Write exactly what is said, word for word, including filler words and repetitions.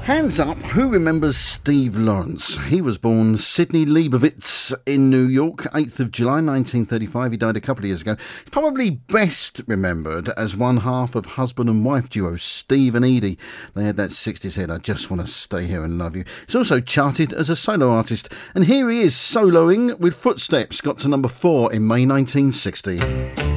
Hands up, who remembers Steve Lawrence? He was born Sidney Leibovitz in New York, eighth of July nineteen thirty-five. He died a couple of years ago. He's probably best remembered as one half of husband and wife duo Steve and Edie. They had that sixties hit, I Just Want to Stay Here and Love You. He's also charted as a solo artist. And here he is soloing with Footsteps, got to number four in May nineteen sixty.